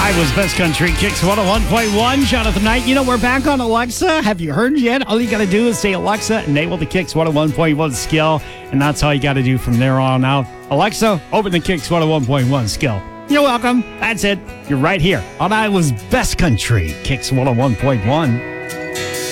Iowa's Best Country Kicks 101.1. Jonathan Knight. You know, we're back on Alexa. Have you heard yet? All you got to do is say, Alexa, enable the Kicks 101.1 skill. And that's all you got to do from there on out. Alexa, open the Kicks 101.1 skill. You're welcome. That's it. You're right here on Iowa's Best Country Kicks 101.1.